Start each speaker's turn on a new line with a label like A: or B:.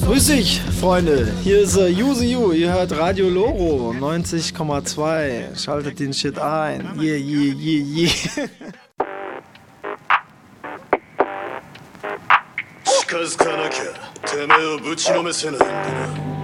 A: Grüß dich, Freunde. Hier ist Yuzi. Ihr hört Radio Loro 90,2. Schaltet den Shit ein. Yeah.
B: 近づかなきゃてめえをぶちのめせないんだな。